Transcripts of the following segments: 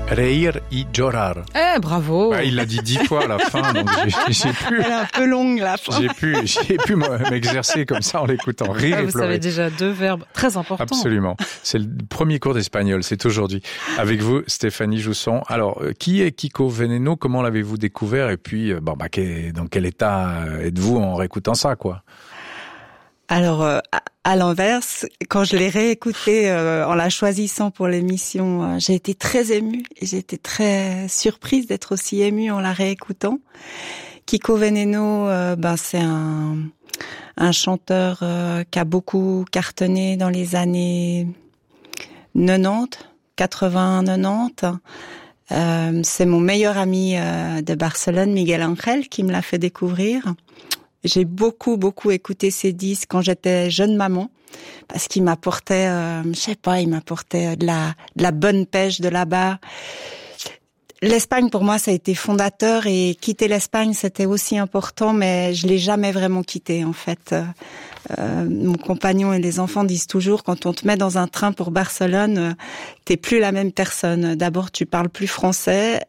Reír y llorar. Bravo. Il l'a dit 10 fois à la fin, donc j'ai pu. Elle est un peu longue la fin. J'ai pu m'exercer comme ça en l'écoutant. Rire et vous pleurer. savez déjà 2 verbes très importants. Absolument. C'est le premier cours d'espagnol, c'est aujourd'hui. Avec vous, Stéphanie Jousson. Alors, qui est Kiko Veneno? Comment l'avez-vous découvert? Et puis, dans quel état êtes-vous en réécoutant ça, quoi? Alors, à l'inverse, quand je l'ai réécouté en la choisissant pour l'émission, j'ai été très émue et j'ai été très surprise d'être aussi émue en la réécoutant. Kiko Veneno, c'est un chanteur qui a beaucoup cartonné dans les années 90, 80-90. C'est mon meilleur ami de Barcelone, Miguel Ángel, qui me l'a fait découvrir. J'ai beaucoup écouté ses disques quand j'étais jeune maman, parce qu'il m'apportait, il m'apportait de la bonne pêche de là-bas. L'Espagne, pour moi, ça a été fondateur, et quitter l'Espagne, c'était aussi important, mais je l'ai jamais vraiment quitté, en fait. Mon compagnon et les enfants disent toujours, quand on te met dans un train pour Barcelone, t'es plus la même personne. D'abord, tu parles plus français,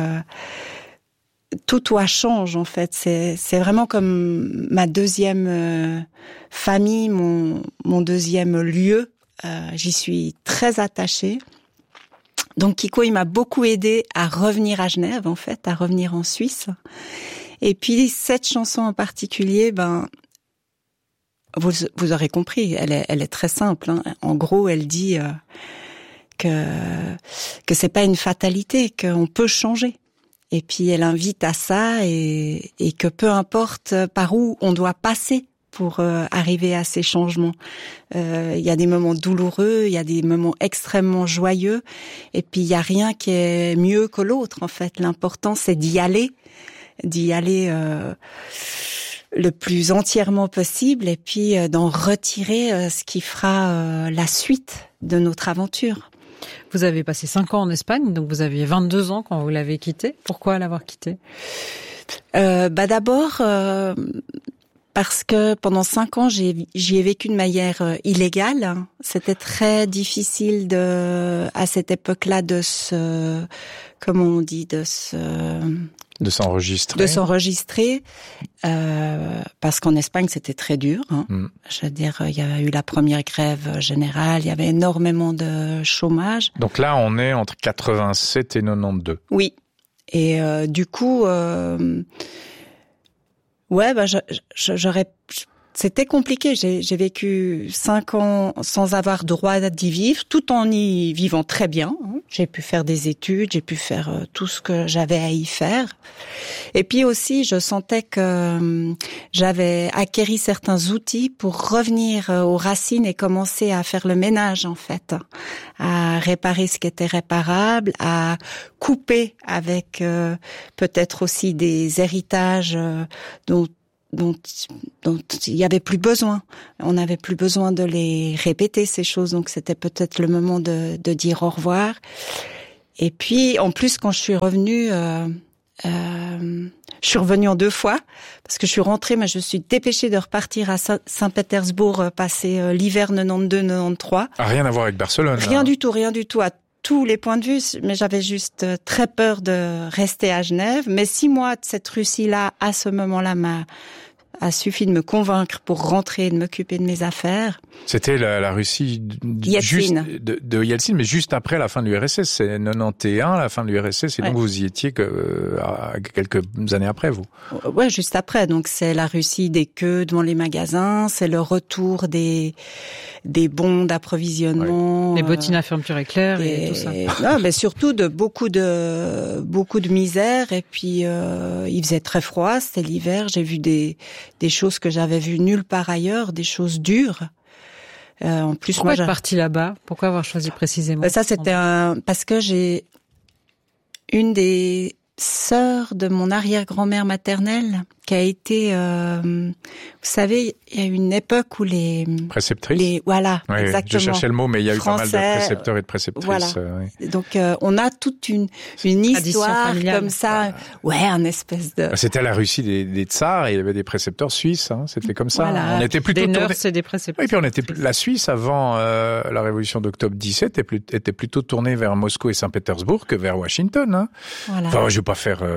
tout toi change, en fait. C'est vraiment comme ma deuxième famille, mon deuxième lieu. J'y suis très attachée. Donc Kiko, il m'a beaucoup aidé à revenir à Genève, en fait, à revenir en Suisse. Et puis cette chanson en particulier, vous aurez compris, elle est très simple, hein. En gros, elle dit que c'est pas une fatalité, qu'on peut changer. Et puis elle invite à ça, et que peu importe par où on doit passer pour arriver à ces changements. Il y a des moments douloureux, il y a des moments extrêmement joyeux, et puis il y a rien qui est mieux que l'autre, en fait. L'important, c'est d'y aller le plus entièrement possible, et puis d'en retirer ce qui fera la suite de notre aventure. Vous avez passé 5 ans en Espagne, donc vous aviez 22 ans quand vous l'avez quitté. Pourquoi l'avoir quitté? D'abord, parce que pendant 5 ans, j'y ai vécu de manière illégale. C'était très difficile à cette époque-là de s'enregistrer, parce qu'en Espagne c'était très dur, hein. Je veux dire, il y a eu la première grève générale, il y avait énormément de chômage. Donc là, on est entre 87 et 92. Oui, et du coup, c'était compliqué. J'ai vécu 5 ans sans avoir droit d'y vivre, tout en y vivant très bien. J'ai pu faire des études, j'ai pu faire tout ce que j'avais à y faire. Et puis aussi, je sentais que j'avais acquéri certains outils pour revenir aux racines et commencer à faire le ménage, en fait, à réparer ce qui était réparable, à couper avec peut-être aussi des héritages dont il y avait plus besoin. On n'avait plus besoin de les répéter, ces choses. Donc c'était peut-être le moment de dire au revoir. Et puis en plus, quand je suis revenue, je suis revenue en 2 fois, parce que je suis rentrée, mais je suis dépêchée de repartir à Saint-Pétersbourg, passer l'hiver 92-93. Rien à voir avec Barcelone. Rien du tout, à tous les points de vue, mais j'avais juste très peur de rester à Genève. Mais 6 mois de cette Russie-là, à ce moment-là, a suffi de me convaincre pour rentrer et de m'occuper de mes affaires. C'était la Russie de Yeltsin, mais juste après la fin de l'URSS. C'est 91, la fin de l'URSS, et donc vous y étiez quelques années après, vous. Ouais, juste après. Donc c'est la Russie des queues devant les magasins, c'est le retour des bons d'approvisionnement. Les bottines à fermeture éclair et tout ça. Non, mais surtout de beaucoup de misère. Et puis il faisait très froid, c'était l'hiver. J'ai vu des choses que j'avais vues nulle part ailleurs, des choses dures. En plus, pourquoi être partie là-bas? Pourquoi avoir choisi précisément? Ça, c'était parce que j'ai une des sœurs de mon arrière-grand-mère maternelle qui a été, vous savez, il y a une époque où les préceptrices. Voilà, oui, exactement. Je cherchais le mot, mais il y a Français, eu pas mal de précepteurs et de préceptrices. Voilà. Oui. Donc on a toute une histoire comme ça. Ouais, un espèce de. C'était la Russie des tsars et il y avait des précepteurs suisses. Hein, c'était comme ça. Voilà. On était plutôt des nurses et des préceptrices. Oui, puis on était la Suisse avant la révolution d'octobre 17 était plutôt tournée vers Moscou et Saint-Pétersbourg que vers Washington. Hein. Voilà. Enfin, je vais pas faire.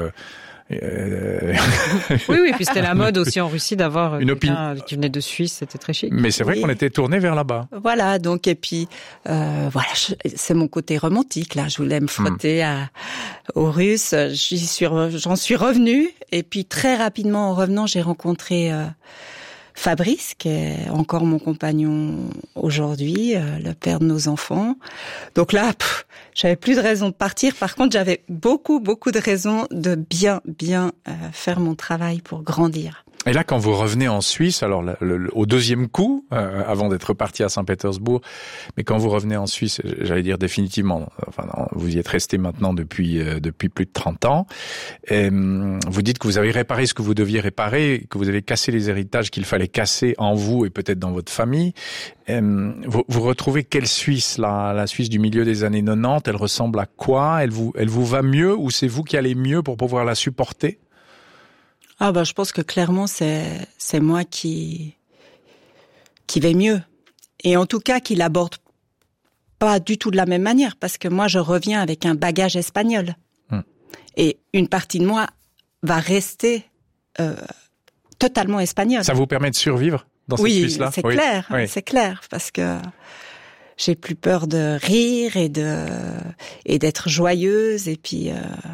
Oui, puis c'était la mode aussi en Russie d'avoir une quelqu'un qui venait de Suisse, c'était très chic. Mais c'est vrai qu'on était tourné vers là-bas. Voilà, donc et puis voilà, c'est mon côté romantique là. Je voulais me frotter aux Russes. J'en suis revenue et puis très rapidement en revenant, j'ai rencontré Fabrice, qui est encore mon compagnon aujourd'hui, le père de nos enfants. Donc là, j'avais plus de raison de partir. Par contre, j'avais beaucoup de raisons de bien faire mon travail pour grandir. Et là, quand vous revenez en Suisse, alors au deuxième coup, avant d'être parti à Saint-Pétersbourg, mais quand vous revenez en Suisse, j'allais dire définitivement, enfin non, vous y êtes resté maintenant depuis plus de 30 ans, et, vous dites que vous avez réparé ce que vous deviez réparer, que vous avez cassé les héritages qu'il fallait casser en vous et peut-être dans votre famille. Vous retrouvez quelle Suisse, la Suisse du milieu des années 90, elle ressemble à quoi? Elle vous va mieux ou c'est vous qui allez mieux pour pouvoir la supporter? Ah je pense que clairement c'est moi qui vais mieux. Et en tout cas qui l'aborde pas du tout de la même manière parce que moi je reviens avec un bagage espagnol. Et une partie de moi va rester totalement espagnole. Ça vous permet de survivre dans cette Suisse-là? C'est clair, c'est clair parce que j'ai plus peur de rire et d'être joyeuse et puis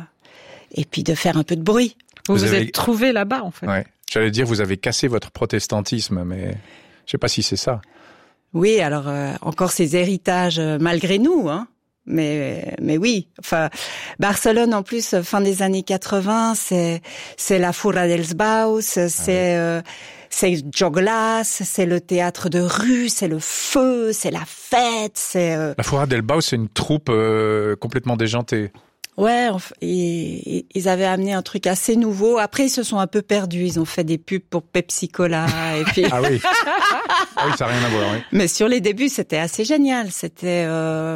de faire un peu de bruit. Vous êtes trouvé là-bas, en fait. Ouais. J'allais dire, vous avez cassé votre protestantisme, mais je sais pas si c'est ça. Oui, alors encore ces héritages malgré nous, hein. Mais oui, enfin Barcelone en plus fin des années 80, c'est la Fura dels Baus, c'est Joglas, c'est le théâtre de rue, c'est le feu, c'est la fête, c'est La Fura dels Baus, c'est une troupe complètement déjantée. Ouais, ils avaient amené un truc assez nouveau. Après, ils se sont un peu perdus. Ils ont fait des pubs pour Pepsi Cola et puis. Ah oui, ça n'a rien à voir. Oui. Mais sur les débuts, c'était assez génial. C'était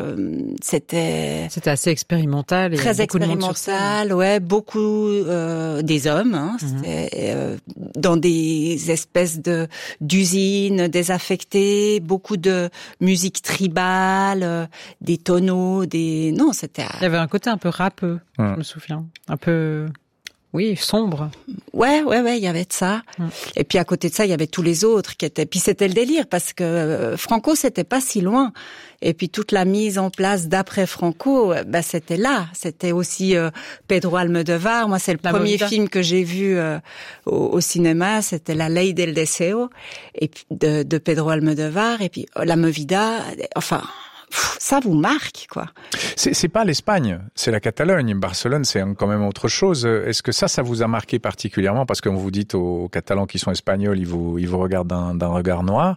assez expérimental et très beaucoup expérimental. Ouais, beaucoup des hommes. Hein, c'était dans des espèces d'usines désaffectées, beaucoup de musique tribale, des tonneaux, non, c'était. Il y avait un côté un peu rappeux, je me souviens, un peu. Oui, sombre. Ouais, il y avait de ça. Et puis à côté de ça, il y avait tous les autres qui étaient. Puis c'était le délire parce que Franco, c'était pas si loin. Et puis toute la mise en place d'après Franco, c'était là. C'était aussi Pedro Almodóvar. Moi, c'est le premier film que j'ai vu au cinéma. C'était La Ley del Deseo et puis de Pedro Almodóvar. Et puis La Movida. Enfin. Ça vous marque, quoi. C'est pas l'Espagne, c'est la Catalogne. Barcelone, c'est quand même autre chose. Est-ce que ça vous a marqué particulièrement? Parce que vous dites aux Catalans qui sont espagnols, ils vous regardent d'un regard noir.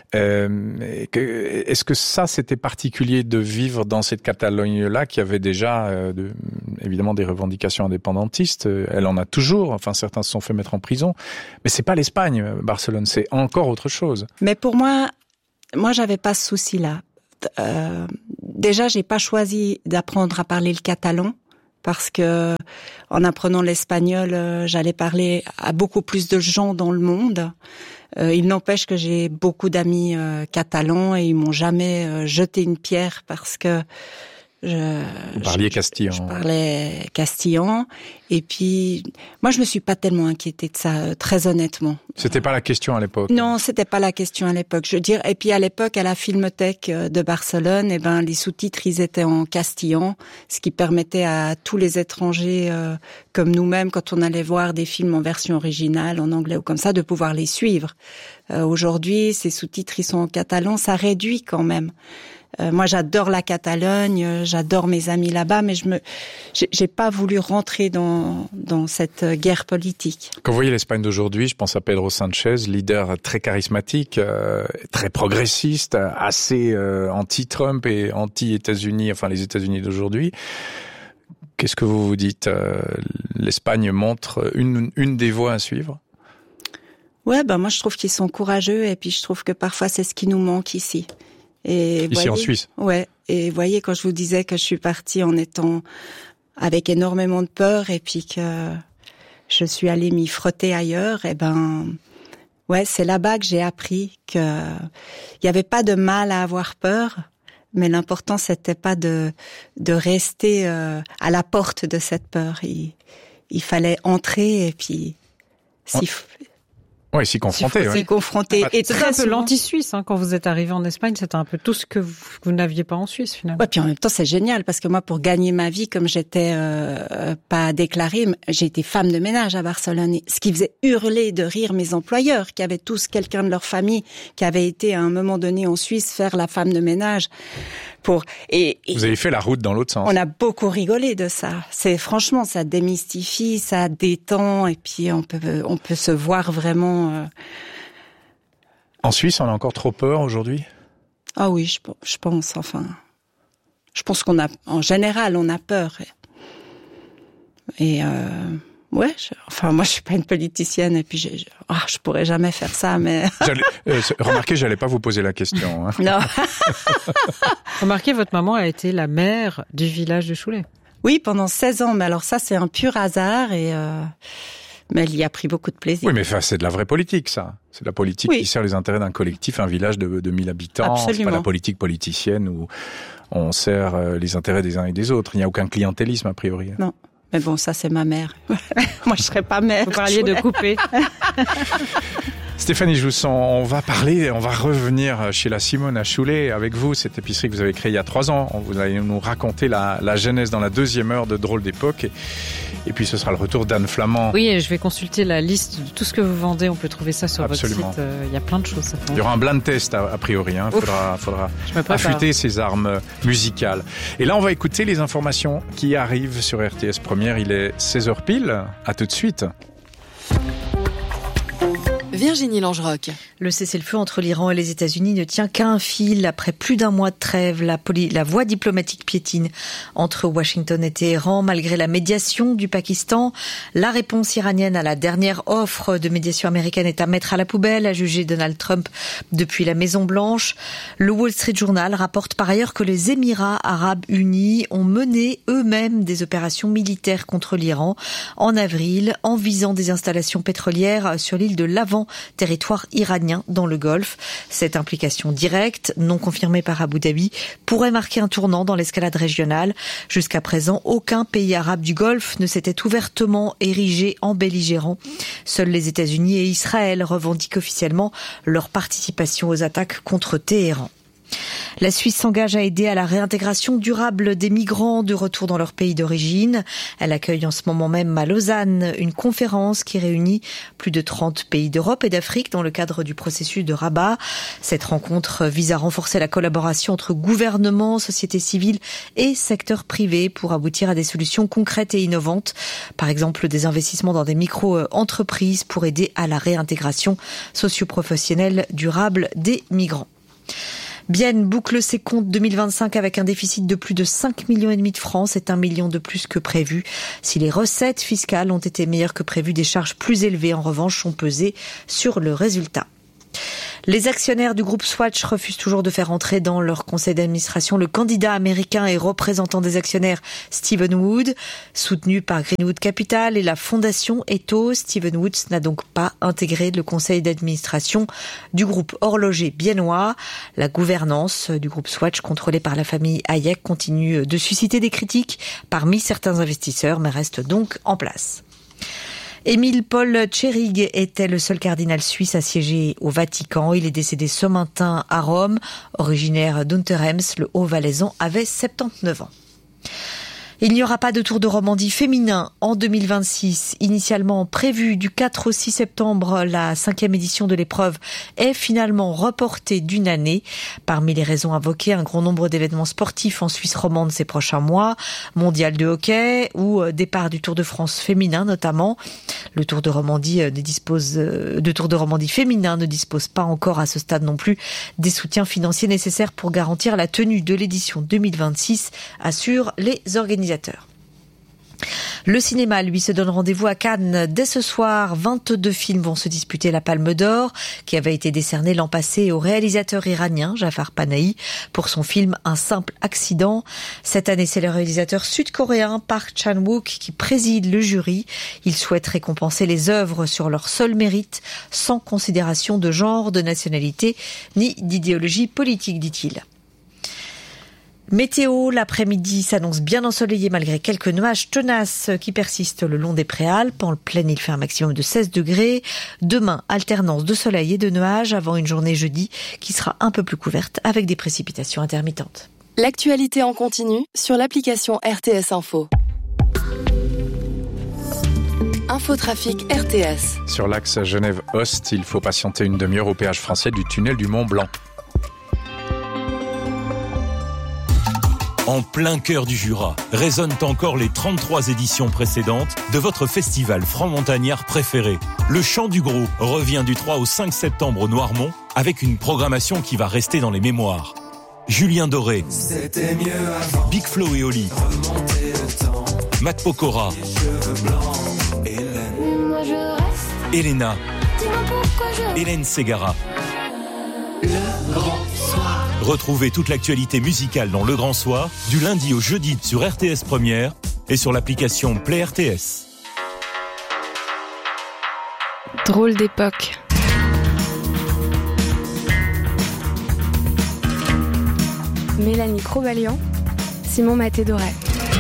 Est-ce que ça, c'était particulier de vivre dans cette Catalogne-là qui avait déjà, évidemment, des revendications indépendantistes? Elle en a toujours. Enfin, certains se sont fait mettre en prison. Mais c'est pas l'Espagne, Barcelone. C'est encore autre chose. Mais pour moi, j'avais pas ce souci-là. Déjà, j'ai pas choisi d'apprendre à parler le catalan parce que en apprenant l'espagnol, j'allais parler à beaucoup plus de gens dans le monde. Il n'empêche que j'ai beaucoup d'amis catalans et ils m'ont jamais jeté une pierre parce que vous parliez castillan. Je parlais castillan. Et puis, moi, je me suis pas tellement inquiétée de ça, très honnêtement. C'était pas la question à l'époque. Non, c'était pas la question à l'époque. Je veux dire, et puis à l'époque, à la Filmothèque de Barcelone, les sous-titres, ils étaient en castillan, ce qui permettait à tous les étrangers, comme nous-mêmes, quand on allait voir des films en version originale, en anglais ou comme ça, de pouvoir les suivre. Aujourd'hui, ces sous-titres, ils sont en catalan, ça réduit quand même. Moi, j'adore la Catalogne, j'adore mes amis là-bas, mais j'ai pas voulu rentrer dans cette guerre politique. Quand vous voyez l'Espagne d'aujourd'hui, je pense à Pedro Sánchez, leader très charismatique, très progressiste, assez anti-Trump et anti-États-Unis, enfin les États-Unis d'aujourd'hui. Qu'est-ce que vous vous dites? L'Espagne montre une des voies à suivre? Ouais, moi je trouve qu'ils sont courageux et puis je trouve que parfois c'est ce qui nous manque ici. Et ici en Suisse. Ouais. Et voyez, quand je vous disais que je suis partie en étant avec énormément de peur et puis que je suis allée m'y frotter ailleurs, ouais, c'est là-bas que j'ai appris que il y avait pas de mal à avoir peur, mais l'important c'était pas de rester à la porte de cette peur. Il fallait entrer et puis s'y confronter. S'y confronter. Et c'était un peu l'anti-Suisse, quand vous êtes arrivé en Espagne, c'était un peu tout ce que vous n'aviez pas en Suisse, finalement. Ouais, puis en même temps, c'est génial, parce que moi, pour gagner ma vie, comme j'étais pas déclarée, j'ai été femme de ménage à Barcelone. Ce qui faisait hurler de rire mes employeurs, qui avaient tous quelqu'un de leur famille, qui avait été à un moment donné en Suisse faire la femme de ménage. Vous avez fait la route dans l'autre sens. On a beaucoup rigolé de ça. Franchement, ça démystifie, ça détend, et puis on peut se voir vraiment. En Suisse, on a encore trop peur aujourd'hui? Ah oui, je pense. Enfin, je pense en général, on a peur. Ouais, moi je suis pas une politicienne et puis je pourrais jamais faire ça, mais remarquez, j'allais pas vous poser la question. Non. Remarquez, votre maman a été la maire du village de Choulé. Oui, pendant 16 ans, mais alors ça c'est un pur hasard mais elle y a pris beaucoup de plaisir. Oui, mais c'est de la vraie politique, ça. C'est de la politique qui sert les intérêts d'un collectif, un village de 1000 habitants. Absolument. C'est pas la politique politicienne où on sert les intérêts des uns et des autres. Il n'y a aucun clientélisme, a priori. Non. Mais bon, ça c'est ma mère. Moi je serais pas mère. Vous parliez de couper. Stéphanie Jousson, on va revenir chez la Simone à Choulé avec vous, cette épicerie que vous avez créée il y a 3 ans. Vous allez nous raconter la genèse dans la 2e heure de Drôle d'époque. Et puis ce sera le retour d'Anne Flamand. Oui, et je vais consulter la liste de tout ce que vous vendez. On peut trouver ça sur votre site. Il y a plein de choses. Il y aura un blind test a priori. Faudra affûter ses armes musicales. Et là, on va écouter les informations qui arrivent sur RTS Première. Il est 16h pile. À tout de suite. Virginie Langerock. Le cessez-le-feu entre l'Iran et les États-Unis ne tient qu'à un fil. Après plus d'un mois de trêve, la voie diplomatique piétine entre Washington et Téhéran, malgré la médiation du Pakistan. La réponse iranienne à la dernière offre de médiation américaine est à mettre à la poubelle, a jugé Donald Trump depuis la Maison-Blanche. Le Wall Street Journal rapporte par ailleurs que les Émirats arabes unis ont mené eux-mêmes des opérations militaires contre l'Iran en avril, en visant des installations pétrolières sur l'île de Lavant, territoire iranien dans le Golfe. Cette implication directe, non confirmée par Abu Dhabi, pourrait marquer un tournant dans l'escalade régionale. Jusqu'à présent, aucun pays arabe du Golfe ne s'était ouvertement érigé en belligérant. Seuls les États-Unis et Israël revendiquent officiellement leur participation aux attaques contre Téhéran. La Suisse s'engage à aider à la réintégration durable des migrants de retour dans leur pays d'origine. Elle accueille en ce moment même à Lausanne une conférence qui réunit plus de 30 pays d'Europe et d'Afrique dans le cadre du processus de Rabat. Cette rencontre vise à renforcer la collaboration entre gouvernements, société civile et secteur privé pour aboutir à des solutions concrètes et innovantes. Par exemple, des investissements dans des micro-entreprises pour aider à la réintégration socio-professionnelle durable des migrants. Bienne boucle ses comptes 2025 avec un déficit de plus de 5,5 millions de francs. C'est 1 million de plus que prévu. Si les recettes fiscales ont été meilleures que prévu, des charges plus élevées, en revanche, ont pesé sur le résultat. Les actionnaires du groupe Swatch refusent toujours de faire entrer dans leur conseil d'administration le candidat américain et représentant des actionnaires Stephen Wood. Soutenu par Greenwood Capital et la fondation Ethos, Stephen Woods n'a donc pas intégré le conseil d'administration du groupe horloger biennois. La gouvernance du groupe Swatch, contrôlée par la famille Hayek, continue de susciter des critiques parmi certains investisseurs, mais reste donc en place. Émile Paul Tschérig était le seul cardinal suisse à siéger au Vatican. Il est décédé ce matin à Rome. Originaire d'Unterhems, le Haut-Valaisan avait 79 ans. Il n'y aura pas de Tour de Romandie féminin en 2026. Initialement prévu du 4 au 6 septembre, la 5e édition de l'épreuve est finalement reportée d'une année. Parmi les raisons invoquées, un grand nombre d'événements sportifs en Suisse romande ces prochains mois. Mondial de hockey ou départ du Tour de France féminin notamment. Le Tour de Romandie féminin ne dispose pas encore à ce stade non plus des soutiens financiers nécessaires pour garantir la tenue de l'édition 2026, assurent les organisateurs. Le cinéma, lui, se donne rendez-vous à Cannes dès ce soir. 22 films vont se disputer la Palme d'Or, qui avait été décernée l'an passé au réalisateur iranien Jafar Panahi pour son film Un simple accident. Cette année, c'est le réalisateur sud-coréen Park Chan-wook qui préside le jury. Il souhaite récompenser les œuvres sur leur seul mérite, sans considération de genre, de nationalité, ni d'idéologie politique, dit-il. Météo, l'après-midi s'annonce bien ensoleillé malgré quelques nuages tenaces qui persistent le long des Préalpes. En pleine, il fait un maximum de 16 degrés. Demain, alternance de soleil et de nuages avant une journée jeudi qui sera un peu plus couverte avec des précipitations intermittentes. L'actualité en continu sur l'application RTS Info. Infotrafic RTS. Sur l'axe Genève-Ost, il faut patienter une demi-heure au péage français du tunnel du Mont Blanc. En plein cœur du Jura, résonnent encore les 33 éditions précédentes de votre festival franc-montagnard préféré. Le Chant du Gros revient du 3 au 5 septembre au Noirmont avec une programmation qui va rester dans les mémoires. Julien Doré, Big Flo et Oli, Matt Pokora, Elena, Hélène Ségara. Le Grand Soir. Retrouvez toute l'actualité musicale dans Le Grand Soir, du lundi au jeudi sur RTS Première et sur l'application Play RTS. Drôle d'époque. Mélanie Crobalian, Simon Maté-Doré.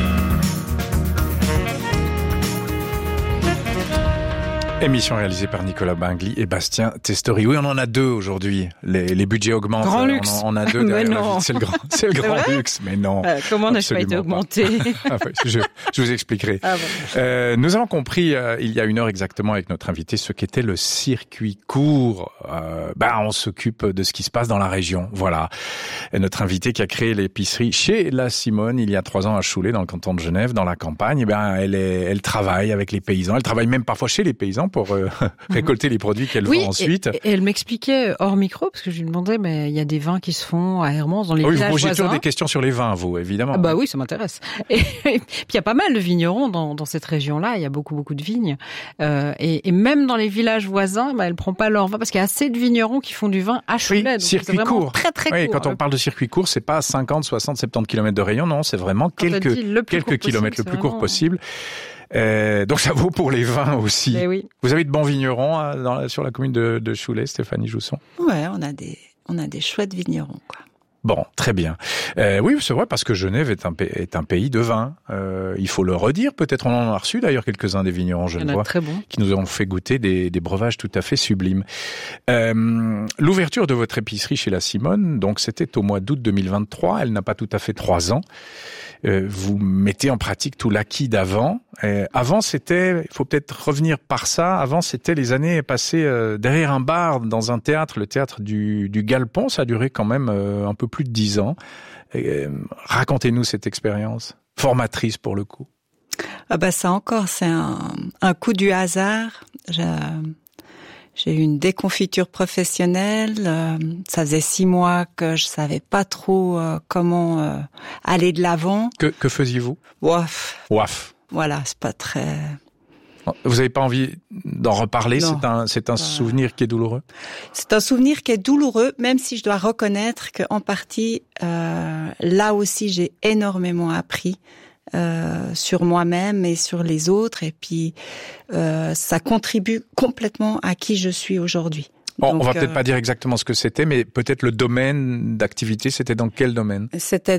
Émission réalisée par Nicolas Bingli et Bastien Testori. Oui, on en a deux aujourd'hui. Les budgets augmentent. Grand luxe. On a deux derrière la vie. C'est le grand luxe, mais non. Comment n'a-t-il pas été augmenté? Je vous expliquerai. Ah bon. Nous avons compris il y a une heure exactement avec notre invité ce qu'était le circuit court. On s'occupe de ce qui se passe dans la région. Voilà. Et notre invité qui a créé l'épicerie chez La Simone il y a 3 ans à Choulé, dans le canton de Genève, dans la campagne. Elle travaille avec les paysans. Elle travaille même parfois chez les paysans pour récolter les produits qu'elle vend ensuite. Et elle m'expliquait hors micro, parce que je lui demandais, mais il y a des vins qui se font à Hermance, dans les villages voisins. Vous posez toujours des questions sur les vins, vous, évidemment. Bah oui, ça m'intéresse. Et puis il y a pas mal de vignerons dans cette région-là, il y a beaucoup de vignes. Et même dans les villages voisins, elle prend pas leur vin, parce qu'il y a assez de vignerons qui font du vin à Cholet. Oui, circuit court. Très court. Oui, quand on parle de circuit court, c'est pas 50, 60, 70 km de rayon, non, c'est vraiment quelques kilomètres le plus court possible. Donc ça vaut pour les vins aussi. Oui. Vous avez de bons vignerons sur la commune de Choulé, Stéphanie Jousson? Ouais, on a des chouettes vignerons, quoi. Bon, très bien. Oui, c'est vrai, parce que Genève est un pays de vin. Il faut le redire. Peut-être on en a reçu d'ailleurs quelques-uns des vignerons genevois qui nous ont fait goûter des breuvages tout à fait sublimes. L'ouverture de votre épicerie chez La Simone, donc c'était au mois d'août 2023. Elle n'a pas tout à fait 3 ans. Vous mettez en pratique tout l'acquis d'avant. Avant, il faut peut-être revenir par ça. Avant, c'était les années passées derrière un bar dans un théâtre, le théâtre du Galpon. Ça a duré quand même un peu plus de 10 ans. Racontez-nous cette expérience formatrice pour le coup. Ça encore, c'est un coup du hasard. J'ai eu une déconfiture professionnelle. Ça faisait 6 mois que je savais pas trop comment aller de l'avant. Que faisiez-vous? Waf. Voilà, c'est pas très... Vous avez pas envie d'en reparler? Non. C'est un souvenir qui est douloureux? C'est un souvenir qui est douloureux, même si je dois reconnaître qu'en partie, là aussi, j'ai énormément appris. Sur moi-même et sur les autres, et puis ça contribue complètement à qui je suis aujourd'hui. On va peut-être pas dire exactement ce que c'était, mais peut-être le domaine d'activité, c'était dans quel domaine? C'était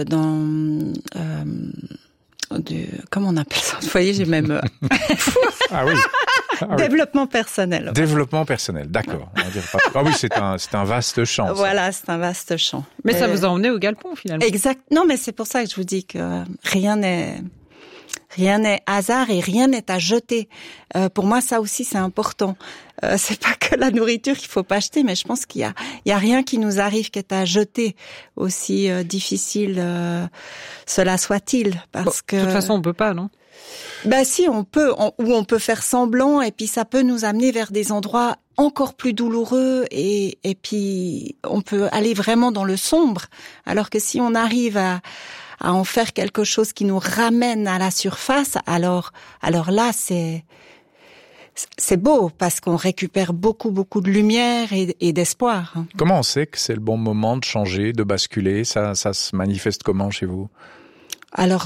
comment on appelle ça? Vous voyez, j'ai même... Ah oui. Développement personnel. Développement personnel, d'accord. On va dire pas... Ah oui, c'est un vaste champ. Ça. Voilà, c'est un vaste champ. Mais ça vous a emmené au Galpon, finalement. Exact. Non, mais c'est pour ça que je vous dis que rien n'est hasard et rien n'est à jeter. Pour moi, ça aussi, c'est important. C'est pas que la nourriture qu'il faut pas acheter, mais je pense qu'il y a rien qui nous arrive qui est à jeter, aussi difficile cela soit-il, parce que... De toute façon, on peut pas, non? Si, on peut, ou on peut faire semblant, et puis ça peut nous amener vers des endroits encore plus douloureux, et puis on peut aller vraiment dans le sombre, alors que si on arrive à en faire quelque chose qui nous ramène à la surface, alors là, c'est beau parce qu'on récupère beaucoup de lumière et d'espoir. Comment on sait que c'est le bon moment de changer, de basculer? Ça se manifeste comment chez vous? Alors,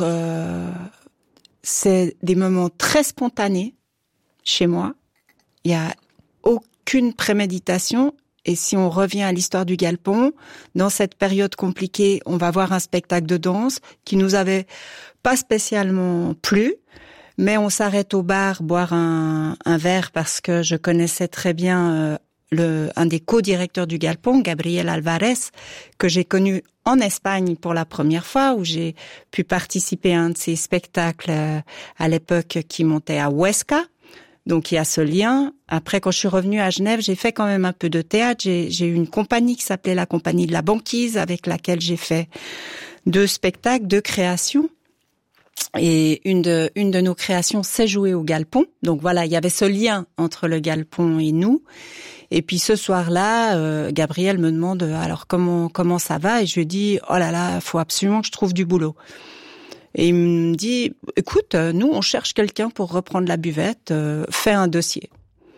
c'est des moments très spontanés chez moi. Il y a aucune préméditation. Et si on revient à l'histoire du Galpon, dans cette période compliquée, on va voir un spectacle de danse qui nous avait pas spécialement plu, mais on s'arrête au bar boire un verre parce que je connaissais très bien un des co-directeurs du Galpon, Gabriel Alvarez, que j'ai connu en Espagne pour la première fois, où j'ai pu participer à un de ses spectacles à l'époque qui montait à Huesca. Donc il y a ce lien. Après, quand je suis revenue à Genève, j'ai fait quand même un peu de théâtre. J'ai eu une compagnie qui s'appelait la Compagnie de la Banquise, avec laquelle j'ai fait 2 spectacles, 2 créations. Et une de nos créations s'est jouée au Galpon. Donc voilà, il y avait ce lien entre le Galpon et nous. Et puis ce soir-là, Gabriel me demande alors comment ça va, et je lui dis oh là là, faut absolument que je trouve du boulot. Et il me dit écoute, nous on cherche quelqu'un pour reprendre la buvette, fais un dossier.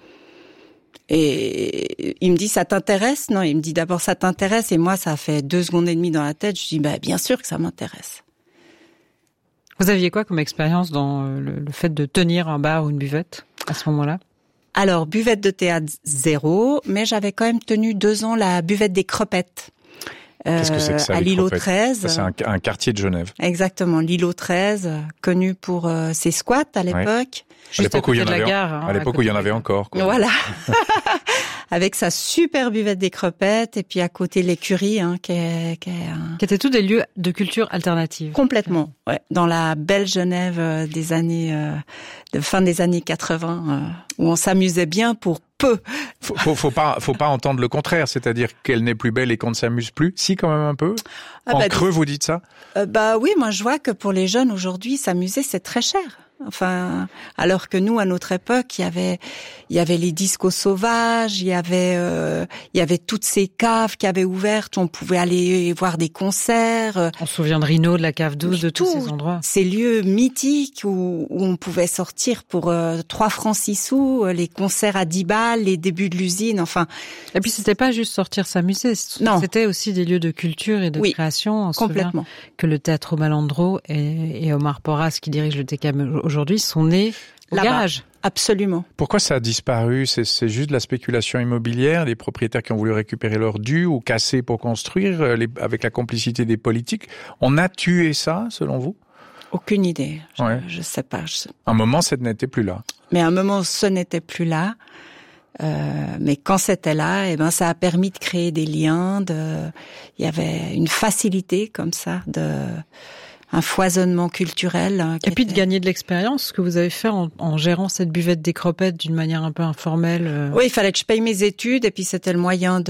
Et il me dit ça t'intéresse? Non, il me dit d'abord ça t'intéresse, et moi ça fait 2 secondes et demie dans la tête, je dis bien sûr que ça m'intéresse. Vous aviez quoi comme expérience dans le fait de tenir un bar ou une buvette à ce moment-là? Alors, buvette de théâtre 0, mais j'avais quand même tenu 2 ans la buvette des Crepettes. Qu'est-ce que c'est que ça, à l'îlot 13. C'est un quartier de Genève. Exactement, l'îlot 13, connu pour ses squats à l'époque. Ouais. À l'époque où il y en avait, à l'époque où il y en avait encore. Quoi. Voilà. Avec sa super buvette des Crepettes, et puis à côté l'écurie, qui étaient tous des lieux de culture alternative. Complètement, ouais. Dans la belle Genève des années, de fin des années 80, où on s'amusait bien pour peu. Faut pas entendre le contraire, c'est-à-dire qu'elle n'est plus belle et qu'on ne s'amuse plus. Si, quand même un peu. Creux, vous dites ça? Oui, moi je vois que pour les jeunes aujourd'hui, s'amuser c'est très cher. Enfin, alors que nous, à notre époque, il y avait les discos sauvages, il y avait toutes ces caves qui avaient ouvertes, où on pouvait aller voir des concerts. On se souvient de Rhino, de la cave 12, de tous ces endroits. Ces lieux mythiques où on pouvait sortir pour 3 francs 6 sous, les concerts à 10 balles, les débuts de l'usine, enfin. Et puis c'était pas juste sortir s'amuser, non. C'était aussi des lieux de culture et de création. On se souvient que le théâtre Malandro et Omar Porras, qui dirige le TKM aujourd'hui, sont nés au garage. Absolument. Pourquoi ça a disparu? C'est juste de la spéculation immobilière, les propriétaires qui ont voulu récupérer leur dû ou casser pour construire, avec la complicité des politiques. On a tué ça, selon vous? Aucune idée. Je sais pas. Un moment, ça n'était plus là. Mais à un moment, ce n'était plus là. Mais quand c'était là, ça a permis de créer des liens. Il y avait une facilité comme ça un foisonnement culturel. Et puis de gagner de l'expérience, ce que vous avez fait en gérant cette buvette des Crepettes d'une manière un peu informelle. Oui, il fallait que je paye mes études, et puis c'était le moyen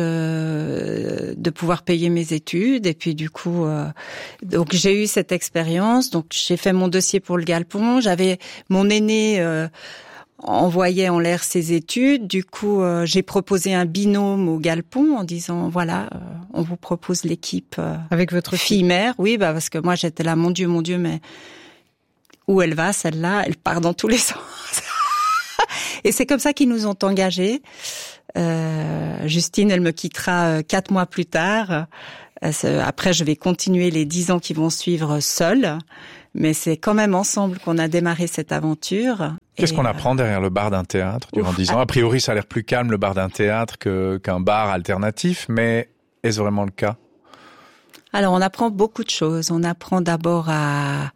de pouvoir payer mes études. Et puis du coup, donc j'ai eu cette expérience. Donc j'ai fait mon dossier pour le Galpon. J'avais mon aîné envoyait en l'air ses études. Du coup, j'ai proposé un binôme au Galpon en disant voilà, on vous propose l'équipe avec votre fille mère. Oui, parce que moi j'étais là, mon Dieu, mais où elle va celle-là? Elle part dans tous les sens. Et c'est comme ça qu'ils nous ont engagés. Justine, elle me quittera 4 mois plus tard. Après, je vais continuer les 10 ans qui vont suivre seule. Mais c'est quand même ensemble qu'on a démarré cette aventure. Qu'est-ce qu'on apprend derrière le bar d'un théâtre durant 10 ans? A priori, ça a l'air plus calme, le bar d'un théâtre, qu'un bar alternatif, mais est-ce vraiment le cas? Alors, on apprend beaucoup de choses. On apprend d'abord à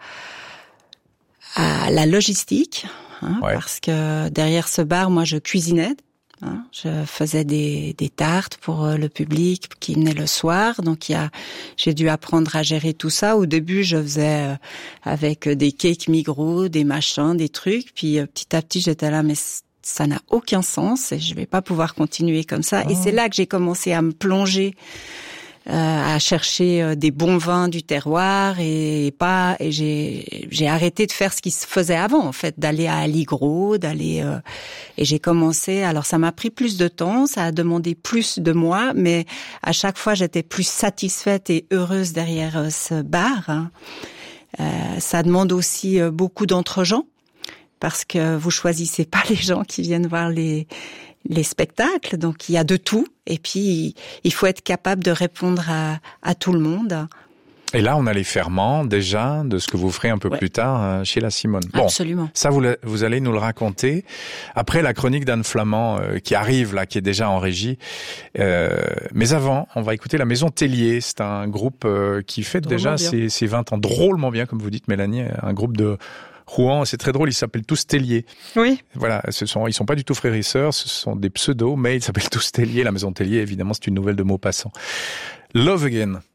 la logistique, parce que derrière ce bar, moi, je cuisinais. Je faisais des tartes pour le public qui venait le soir, donc j'ai dû apprendre à gérer tout ça. Au début, je faisais avec des cakes Migros, des machins, des trucs, puis petit à petit, j'étais là, mais ça n'a aucun sens et je vais pas pouvoir continuer comme ça. Et c'est là que j'ai commencé à me plonger, à chercher des bons vins du terroir et j'ai arrêté de faire ce qui se faisait avant, en fait, d'aller à Aligro, et j'ai commencé. Alors ça m'a pris plus de temps, ça a demandé plus de moi, mais à chaque fois j'étais plus satisfaite et heureuse derrière ce bar. Ça demande aussi beaucoup d'entre-gens, parce que vous choisissez pas les gens qui viennent voir les spectacles, donc il y a de tout, et puis il faut être capable de répondre à tout le monde. Et là, on a les ferments déjà de ce que vous ferez un peu plus tard chez la Simone. Bon, absolument. Ça, vous allez nous le raconter. Après, la chronique d'Anne Flamand qui arrive là, qui est déjà en régie. Mais avant, on va écouter la Maison Tellier. C'est un groupe qui fête déjà ses 20 ans. Drôlement bien, comme vous dites, Mélanie. Un groupe de Rouen, c'est très drôle, ils s'appellent tous Tellier. Oui. Voilà, ils sont pas du tout frères et sœurs, ce sont des pseudos, mais ils s'appellent tous Tellier. La Maison Tellier, évidemment, c'est une nouvelle de Maupassant. Love Again.